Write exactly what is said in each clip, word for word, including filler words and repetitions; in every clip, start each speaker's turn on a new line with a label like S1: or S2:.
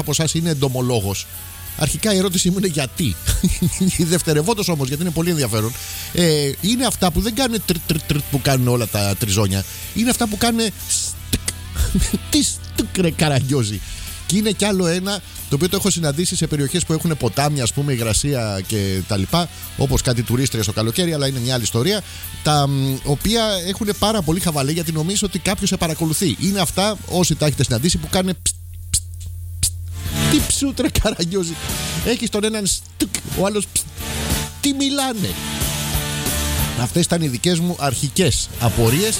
S1: από εσάς είναι εντομολόγος. Αρχικά η ερώτησή μου είναι γιατί. Δευτερευόντως όμως, γιατί είναι πολύ ενδιαφέρον. Ε, είναι αυτά που δεν κάνουν τρ, τρ, τρ, που κάνουν όλα τα τριζόνια. Είναι αυτά που κάνουν στικ. Τι στικ ρε Καραγκιόζη. Και είναι κι άλλο ένα, το οποίο το έχω συναντήσει σε περιοχές που έχουν ποτάμια, ας πούμε, υγρασία και τα λοιπά, όπως κάτι τουρίστρια στο καλοκαίρι, αλλά είναι μια άλλη ιστορία. Τα οποία έχουν πάρα πολύ χαβαλέ γιατί νομίζω ότι κάποιος σε παρακολουθεί. Είναι αυτά, όσοι τα έχετε συναντήσει, που κάνουν ψ, ψ, ψ, τι ψούτρε Καραγκιόζη. Έχεις τον έναν στουκ, ο άλλος ψ, τι μιλάνε. Αυτές ήταν οι δικές μου αρχικές απορίες.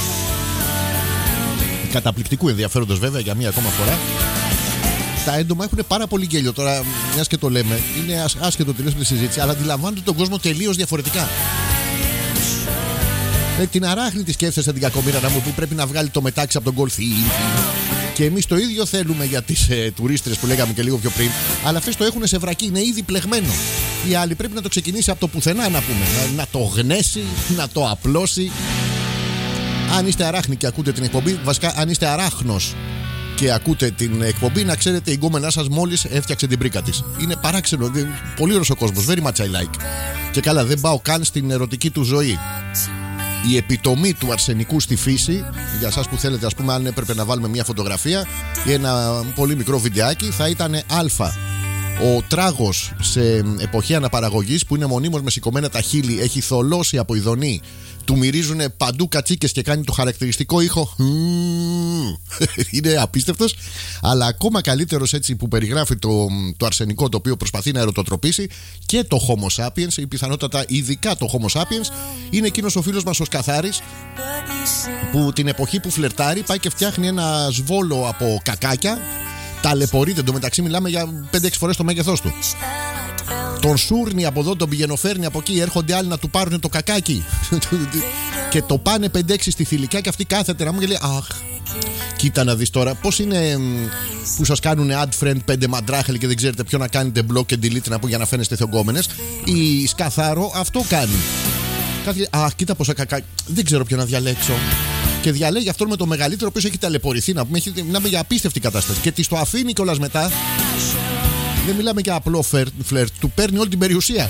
S1: Καταπληκτικού ενδιαφέροντος βέβαια για μία ακόμα φορά. Τα έντομα έχουν πάρα πολύ γέλιο τώρα, μιας και το λέμε. Είναι άσχετο τελείως με τη συζήτηση, αλλά αντιλαμβάνονται τον κόσμο τελείως διαφορετικά. Με την αράχνη τη σκέφτεσαι την κακομοίρα να μου πει πρέπει να βγάλει το μετάξι από τον κολθή. Και εμείς το ίδιο θέλουμε για τις ε, τουρίστρες που λέγαμε και λίγο πιο πριν. Αλλά αυτές το έχουν σε βρακή, είναι ήδη πλεγμένο. Οι άλλοι πρέπει να το ξεκινήσει από το πουθενά, να πούμε. Να, να το γνέσει, να το απλώσει. Αν είστε αράχνοι και ακούτε την εκπομπή, βασικά αν είστε αράχνος και ακούτε την εκπομπή, να ξέρετε η γκόμενά σας μόλις έφτιαξε την πρίκα της. Είναι παράξενο, πολύ ωραίος ο κόσμος, very much I like. Και καλά, δεν πάω καν στην ερωτική του ζωή. Η επιτομή του αρσενικού στη φύση, για εσάς που θέλετε, ας πούμε, αν έπρεπε να βάλουμε μια φωτογραφία ή ένα πολύ μικρό βιντεάκι, θα ήταν α. Ο τράγος σε εποχή αναπαραγωγής που είναι μονίμως με σηκωμένα τα χείλη, έχει θολώσει από ειδονή, του μυρίζουν παντού κατσίκες και κάνει το χαρακτηριστικό ήχο. Είναι απίστευτος. Αλλά ακόμα καλύτερος έτσι που περιγράφει το, το αρσενικό το οποίο προσπαθεί να ερωτοτροπήσει και το Homo sapiens, ή πιθανότατα ειδικά το Homo sapiens, είναι εκείνος ο φίλος μας ο Σκαθάρης που την εποχή που φλερτάρει πάει και φτιάχνει ένα σβόλο από κακάκια. Ταλαιπωρείται, εντωμεταξύ μιλάμε για πέντε έξι φορές το μέγεθός του. Τον σούρνει από εδώ, τον πηγαινοφέρνει από εκεί. Έρχονται άλλοι να του πάρουν το κακάκι και το πάνε πέντε έξι στη θηλυκιά και αυτή κάθεται να μου και λέει αχ, κοίτα να δεις τώρα πως είναι που σας κάνουν add friend πέντε μαντράχελ και δεν ξέρετε ποιο να κάνετε block και delete να πω για να φαίνεστε θεογκόμενες. Η Σκαθάρο αυτό κάνει. Κάθε... αχ, κοίτα πόσα κακάκι, δεν ξέρω ποιο να διαλέξω. Και διαλέγει αυτόν με το μεγαλύτερο, ο οποίος έχει ταλαιπωρηθεί, να πούμε, έχει, μιλάμε για απίστευτη κατάσταση. Και τη το αφήνει κιόλας μετά. Δεν μιλάμε για απλό φλερτ, του παίρνει όλη την περιουσία.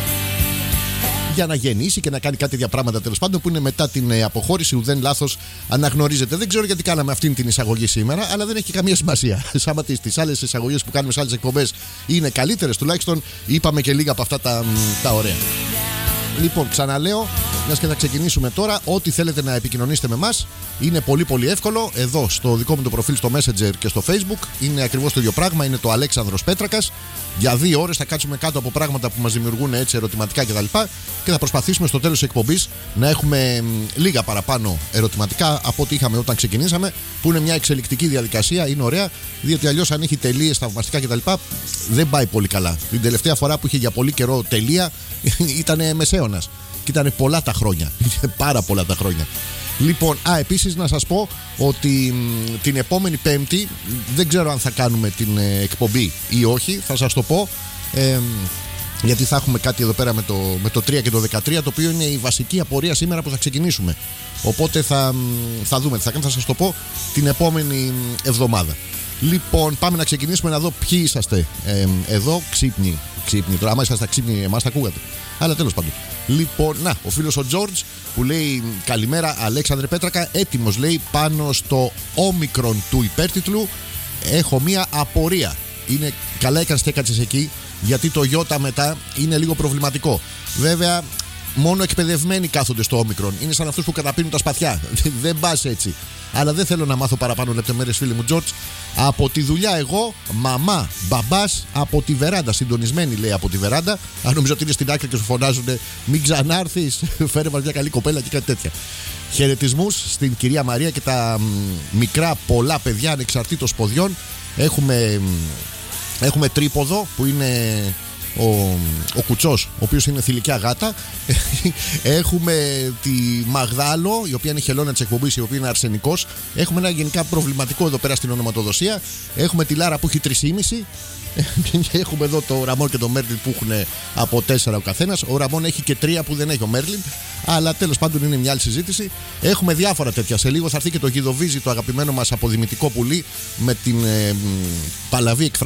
S1: Για να γεννήσει και να κάνει κάτι τέτοια πράγματα τέλος πάντων που είναι μετά την ε, αποχώρηση, ουδέν λάθος αναγνωρίζεται. Δεν ξέρω γιατί κάναμε αυτήν την εισαγωγή σήμερα, αλλά δεν έχει καμία σημασία. Σαν τις άλλες εισαγωγές που κάνουμε σε άλλες εκπομπές είναι καλύτερες, τουλάχιστον είπαμε και λίγα από αυτά τα, τα ωραία. Λοιπόν, ξαναλέω, μιας και θα ξεκινήσουμε τώρα, ό,τι θέλετε να επικοινωνήσετε με μας είναι πολύ πολύ εύκολο. Εδώ στο δικό μου το προφίλ στο Messenger και στο Facebook είναι ακριβώς το ίδιο πράγμα, είναι το Αλέξανδρος Πέτρακας. Για δύο ώρες θα κάτσουμε κάτω από πράγματα που μας δημιουργούν έτσι ερωτηματικά κτλ. Και θα προσπαθήσουμε στο τέλος της εκπομπής να έχουμε λίγα παραπάνω ερωτηματικά από ό,τι είχαμε όταν ξεκινήσαμε, που είναι μια εξελικτική διαδικασία, είναι ωραία, διότι αλλιώς αν έχει τελείες θαυμαστικά κτλ. Δεν πάει πολύ καλά. Την τελευταία φορά που είχε για πολύ καιρό τελεία ήταν μεσαίωνας. Και ήταν πολλά τα χρόνια. Πάρα πολλά τα χρόνια. Λοιπόν, α, επίσης να σας πω ότι μ, την επόμενη Πέμπτη δεν ξέρω αν θα κάνουμε την ε, εκπομπή ή όχι. Θα σας το πω. Ε, γιατί θα έχουμε κάτι εδώ πέρα με το, με το τρία και το δεκατρία, το οποίο είναι η βασική απορία σήμερα που θα ξεκινήσουμε. Οπότε θα, θα δούμε τι θα κάνουμε. Θα σας το πω την επόμενη εβδομάδα. Λοιπόν, πάμε να ξεκινήσουμε να δω ποιοι είσαστε ε, εδώ. Ξύπνοι. Ξύπνοι. Τώρα, άμα είσαστε ξύπνοι, εμάς τα ακούγατε. Αλλά τέλος πάντων. Λοιπόν, να, ο φίλος ο George που λέει καλημέρα Αλέξανδρε Πέτρακα, έτοιμος λέει πάνω στο όμικρον του υπέρτιτλου. Έχω μία απορία. Είναι καλά έκανες και έκατσες εκεί, γιατί το γιώτα μετά είναι λίγο προβληματικό. Βέβαια, μόνο εκπαιδευμένοι κάθονται στο όμικρον. Είναι σαν αυτούς που καταπίνουν τα σπαθιά. Δεν πας έτσι. Αλλά δεν θέλω να μάθω παραπάνω λεπτομέρειες, φίλοι μου George. Από τη δουλειά εγώ, μαμά, μπαμπάς, από τη βεράντα. Συντονισμένη λέει από τη βεράντα. Αν νομίζω ότι είναι στην άκρη και σου φωνάζουν μην ξανάρθεις, φέρε μας μια καλή κοπέλα και κάτι τέτοια. Χαιρετισμούς στην κυρία Μαρία και τα μικρά πολλά παιδιά ανεξαρτήτως ποδιών. Έχουμε, έχουμε τρίποδο που είναι ο, ο Κουτσός, ο οποίος είναι θηλυκιά γάτα. Έχουμε τη Μαγδάλο, η οποία είναι χελώνα της εκπομπής, η οποία είναι αρσενικός. Έχουμε ένα γενικά προβληματικό εδώ πέρα στην ονοματοδοσία. Έχουμε τη Λάρα που έχει τρία κόμμα πέντε. Και έχουμε εδώ το Ραμόν και το Μέρλιν που έχουν από τέσσερα ο καθένας. Ο Ραμόν έχει και τρία που δεν έχει ο Μέρλιν. Αλλά τέλος πάντων είναι μια άλλη συζήτηση. Έχουμε διάφορα τέτοια. Σε λίγο θα έρθει και το Γιδοβίζι, το αγαπημένο μας αποδημητικό πουλί, με την ε, παλαβή εκφρασία.